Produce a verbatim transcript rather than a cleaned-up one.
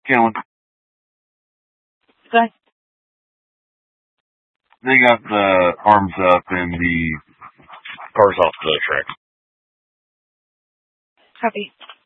Killing. Okay. They got the arms up and the car's off the track. Copy.